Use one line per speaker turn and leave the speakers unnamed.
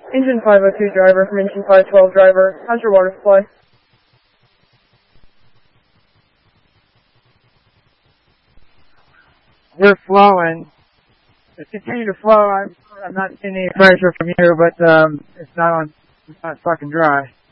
Engine 502 driver from engine 512 driver. How's your water supply?
We're flowing. It's continuing to flow. I'm not seeing any pressure from you, but it's not fucking dry.